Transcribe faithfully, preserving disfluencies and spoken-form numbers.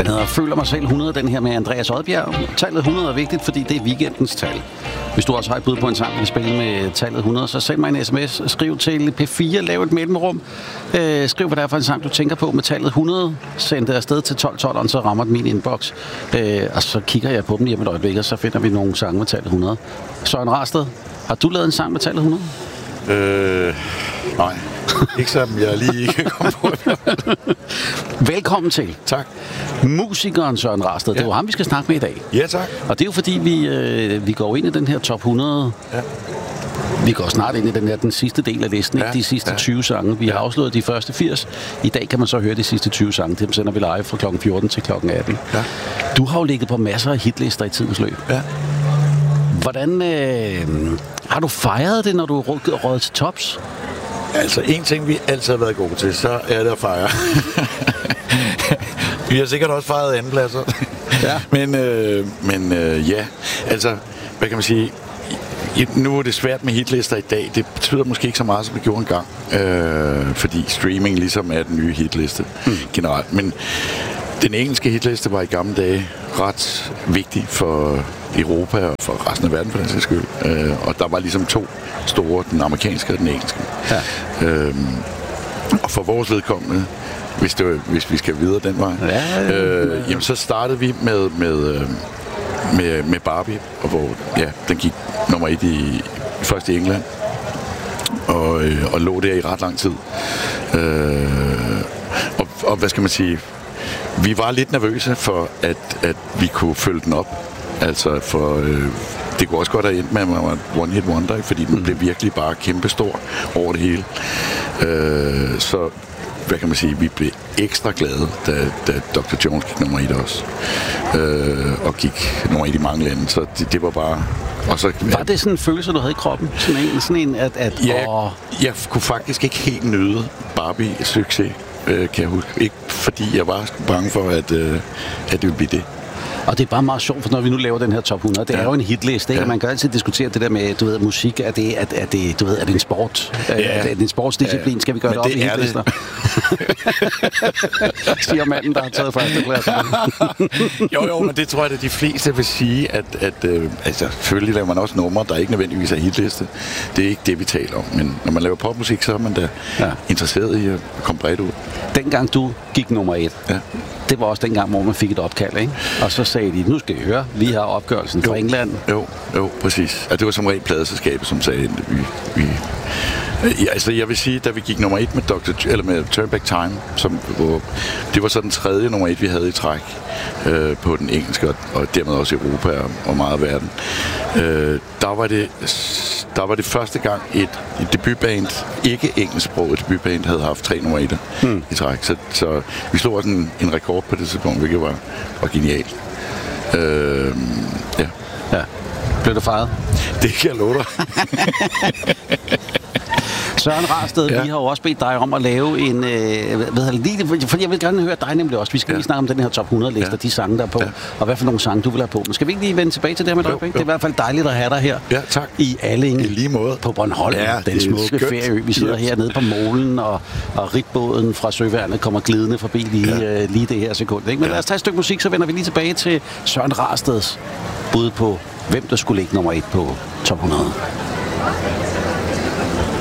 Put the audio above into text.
Den hedder Føler mig selv hundrede, den her med Andreas Odbjerg. Tallet hundrede er vigtigt, fordi det er weekendens tal. Hvis du også har et bud på en sang, vi spiller med tallet hundrede, så send mig en sms. Skriv til P fire, lav et mellemrum. Øh, skriv, hvad det er for en sang, du tænker på med tallet hundrede. Send det afsted til tolv tolv, og så rammer det min inbox. Øh, og så kigger jeg på dem lige om et øjeblik, og så finder vi nogle sange med tallet hundrede. Søren Rasted, har du lavet en sang med tallet hundrede? Øh, nej. Ikke som jeg lige kan komme på. Velkommen til. Tak. Musikeren Søren Rasted. Ja. Det er jo ham, vi skal snakke med i dag. Ja, tak. Og det er jo fordi, vi, øh, vi går ind i den her top hundrede. Ja. Vi går snart ind i den her, den sidste del af listen, ja. Ikke de sidste ja. tyve sange. Vi har afslået de første firs. I dag kan man så høre de sidste tyve sange. Dem sender vi live fra klokken fjorten til klokken atten. Ja. Du har jo ligget på masser af hitlister i tidens løb. Ja. Hvordan øh, har du fejret det, når du er røget til tops? Altså, en ting, vi altid har været gode til, så er det at fejre. Vi har sikkert også fejret andenpladser. Ja. Men, øh, men øh, ja, altså, hvad kan man sige? Nu er det svært med hitlister i dag. Det betyder måske ikke så meget, som det gjorde engang. Øh, fordi streaming ligesom er den nye hitliste mm. generelt. Men den engelske hitliste var i gamle dage ret vigtig for Europa og for resten af verden, for den sags skyld. Øh, og der var ligesom to store, den amerikanske og den engelske. Ja. Øh, og for vores vedkommende, hvis, det var, hvis vi skal videre den vej, ja, øh, jamen, så startede vi med, med, med, med Barbie, og hvor ja, den gik nummer et i, først i England, og, og lå der i ret lang tid. Øh, og, og hvad skal man sige, vi var lidt nervøse for, at, at vi kunne følge den op. Altså, for øh, det kunne også godt have endt med, at man var one hit wonder, fordi den mm. blev virkelig bare kæmpestor over det hele. Øh, så, hvad kan man sige, vi blev ekstra glade, da, da doktor Jones gik nummer et også. Øh, og gik nummer et i mange lande, så det, det var bare... Og så, var det sådan en følelse, du havde i kroppen? Sådan en, sådan en at... at ja, åh... jeg kunne faktisk ikke helt nyde Barbie succes, øh, kan jeg huske. Ikke fordi jeg var bange for, at, øh, at det ville blive det. Og det er bare meget sjovt, for når vi nu laver den her top hundrede, det ja. er jo en hitliste, ikke? Ja. Man kan altid diskutere det der med, du ved, musik, er det, er, er det, du ved, er det en sport? Ja. Er det en sportsdisciplin? Ja. Skal vi gøre Men det op det i hitlister? Siger manden, der har taget førstepladsen. jo, jo, men det tror jeg, at de fleste vil sige, at, at øh, altså, selvfølgelig laver man også numre, der ikke nødvendigvis er hitliste. Det er ikke det, vi taler om. Men når man laver popmusik, så er man da ja. interesseret i at komme bredt ud. Dengang du gik nummer et, ja. det var også dengang, hvor man fik et opkald, ikke? Og så sagde de, nu skal I høre, vi har opgørelsen fra England. Jo, jo, præcis. Og det var som regel pladeselskabet, som sagde, vi, vi ja, altså jeg vil sige, da vi gik nummer et med doktor eller med Turn Back Time, som hvor, det var så den tredje nummer et, vi havde i træk øh, på den engelske og, og dermed også i Europa og, og meget af verden. Øh, der var det der var det første gang et, et debutband, ikke engelsksproget debutband, havde haft tre nummer et hmm. i træk. Så, så vi slog også en, en rekord på det tidspunkt, hvilket var, var genialt. Øh, ja. ja. Blev du fejret? Det kan jeg love dig. Søren Rasted, ja. vi har jo også bedt dig om at lave en... Øh, hvad hedder det, fordi jeg vil gerne høre dig nemlig også. Vi skal ja. lige snakke om den her top hundrede-liste, ja. de sange, der er på, ja. og hvad for nogle sange, du vil have på. Men skal vi ikke lige vende tilbage til det med dig? Det er i hvert fald dejligt at have dig her. Ja, tak. I Allinge. I lige måde. På Bornholm, ja, den smukke ferieø. Vi sidder ja. hernede på molen, og, og ritbåden fra Søværnet kommer glidende forbi lige, ja. øh, lige det her sekund. Ikke? Men ja. lad os tage et stykke musik, så vender vi lige tilbage til Søren Rasteds bud på, hvem der skulle ligge nummer et på top hundrede.